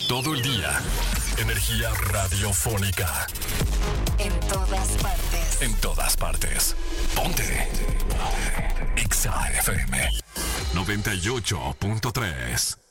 Todo el día. Energía radiofónica. En todas partes. En todas partes. Ponte. Exa FM 98.3.